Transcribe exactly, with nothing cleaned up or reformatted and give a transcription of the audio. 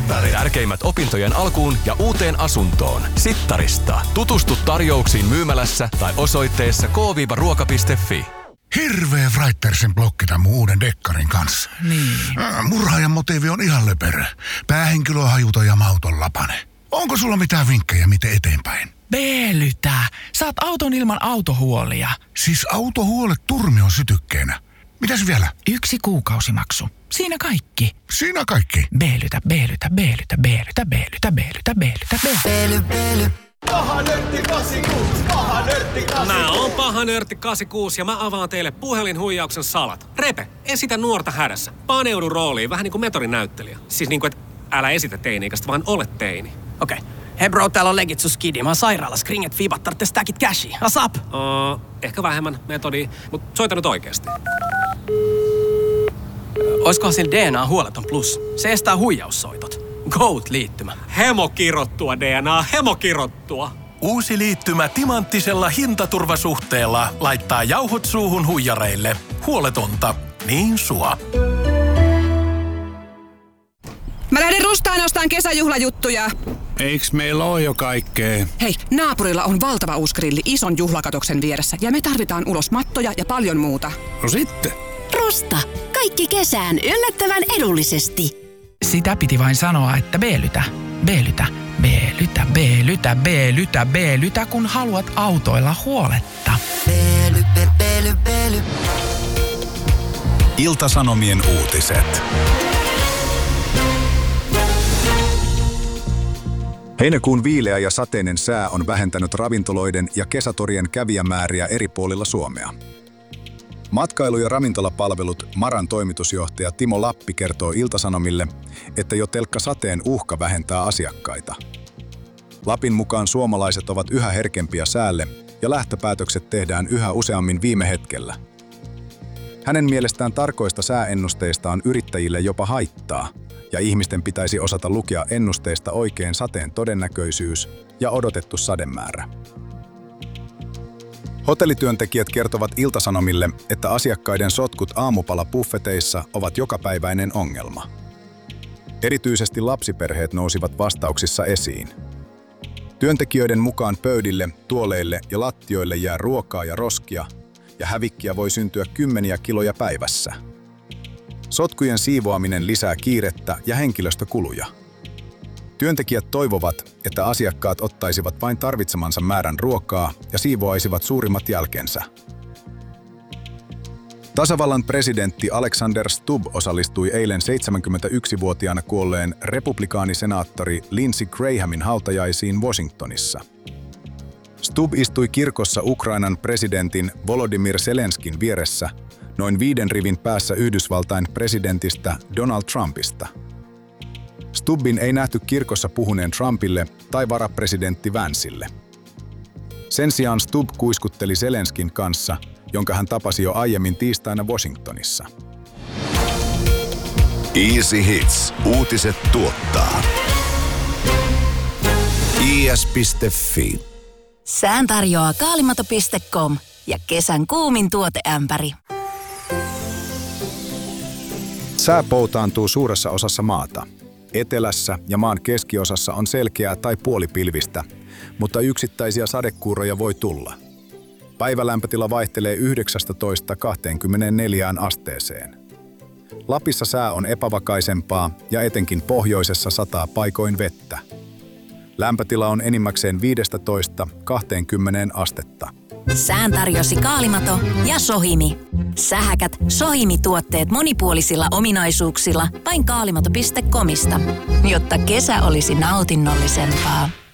Sittari. Tärkeimmät opintojen alkuun ja uuteen asuntoon. Sittarista. Tutustu tarjouksiin myymälässä tai osoitteessa k ruoka piste fi. Hirveä Wrightpersen blokki tämän mun uuden dekkarin kanssa. Niin. Murhaajan motiivi on ihan löperö. Päähenkilö on hajuton ja mauton lapane. Onko sulla mitään vinkkejä, miten eteenpäin? Beelytä! Saat auton ilman autohuolia. Siis autohuolet turmion sytykkeenä. Mitäs vielä? Yksi kuukausimaksu. Siinä kaikki. Siinä kaikki? Beelytä, beelytä, beelytä, beelytä, beelytä, beelytä, beelytä, beelytä. Beely, beely. Paha nörtti kahdeksankymmentäkuusi, paha nörtti kahdeksankymmentäkuusi. Mä oon paha nörtti kahdeksankymmentäkuusi ja mä avaan teille puhelinhuijauksen salat. Repe, esitä nuorta hädässä. Paneudu rooliin, vähän niin kuin metorinäyttelijä. Siis niin kuin, että älä esitä teini-ikäistä, vaan ole teini. Okei. Okay. Hei bro, täällä on legit sus kidi. Mä oon sairaalassa. Kringet fiibat tarvitse stackit cashia. Asap! Uh, ehkä vähemmän metodia, mutta soita nyt oikeesti. Oiskohan sillä D N A huoleton plus? Se estää huijaussoitot. Goat-liittymä. Hemokirottua D N A, hemokirottua. Uusi liittymä timanttisella hintaturvasuhteella laittaa jauhot suuhun huijareille. Huoletonta, niin sua. Mä lähden Rustaan ostaan kesäjuhlajuttuja. Eiks meillä oo jo kaikkea? Hei, naapurilla on valtava uusi grilli ison juhlakatoksen vieressä ja me tarvitaan ulos mattoja ja paljon muuta. No sitten. Rusta. Kaikki kesään yllättävän edullisesti. Sitä piti vain sanoa, että beelytä, beelytä, beelytä, beelytä, beelytä, beelytä, kun haluat autoilla huoletta. Beely, be, beely, beely. Ilta-Sanomien uutiset. Heinäkuun viileä ja sateinen sää on vähentänyt ravintoloiden ja kesätorien kävijämääriä eri puolilla Suomea. Matkailu- ja ravintolapalvelut Maran toimitusjohtaja Timo Lappi kertoo Ilta-Sanomille, että jo telkka sateen uhka vähentää asiakkaita. Lapin mukaan suomalaiset ovat yhä herkempiä säälle ja lähtöpäätökset tehdään yhä useammin viime hetkellä. Hänen mielestään tarkoista sääennusteista on yrittäjille jopa haittaa, ja ihmisten pitäisi osata lukea ennusteista oikein sateen todennäköisyys ja odotettu sademäärä. Hotellityöntekijät kertovat Ilta-Sanomille, että asiakkaiden sotkut aamupalabuffeteissa ovat jokapäiväinen ongelma. Erityisesti lapsiperheet nousivat vastauksissa esiin. Työntekijöiden mukaan pöydille, tuoleille ja lattioille jää ruokaa ja roskia, ja hävikkiä voi syntyä kymmeniä kiloja päivässä. Sotkujen siivoaminen lisää kiirettä ja henkilöstökuluja. Työntekijät toivovat, että asiakkaat ottaisivat vain tarvitsemansa määrän ruokaa ja siivoaisivat suurimmat jälkensä. Tasavallan presidentti Alexander Stubb osallistui eilen seitsemänkymmentäyksivuotiaana kuolleen republikaanisenaattori Lindsey Grahamin hautajaisiin Washingtonissa. Stubb istui kirkossa Ukrainan presidentin Volodymyr Zelenskin vieressä, noin viiden rivin päässä Yhdysvaltain presidentistä Donald Trumpista. Stubbin ei nähty kirkossa puhuneen Trumpille tai varapresidentti Vancelle. Sen sijaan Stubb kuiskutteli Zelenskin kanssa, jonka hän tapasi jo aiemmin tiistaina Washingtonissa. Easy Hits. Uutiset tuottaa. i s piste f i. Sään tarjoaa kaalimato piste com ja kesän kuumin tuoteämpäri. Sää poutaantuu suuressa osassa maata. Etelässä ja maan keskiosassa on selkeää tai puolipilvistä, mutta yksittäisiä sadekuuroja voi tulla. Päivälämpötila vaihtelee yhdeksästätoista kaksikymmentäneljään asteeseen. Lapissa sää on epävakaisempaa ja etenkin pohjoisessa sataa paikoin vettä. Lämpötila on enimmäkseen viidestätoista kaksikymmentä astetta. Sään tarjosi kaalimato ja Sohimi. Sähäkät Sohimi-tuotteet monipuolisilla ominaisuuksilla vain kaalimato piste comista, jotta kesä olisi nautinnollisempaa.